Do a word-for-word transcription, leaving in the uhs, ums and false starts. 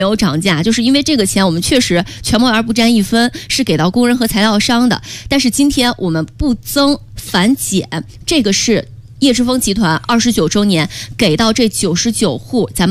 没有涨价，就是因为这个钱我们确实全毛园不占一分，是给到工人和材料商的。但是今天我们不增反减，这个是叶之峰集团二十九周年给到这九十九户咱们。